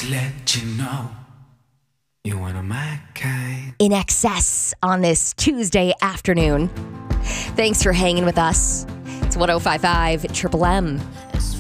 to let you know you're one of my kind. In excess on this Tuesday afternoon. Thanks for hanging with us. It's 105.5 Triple M.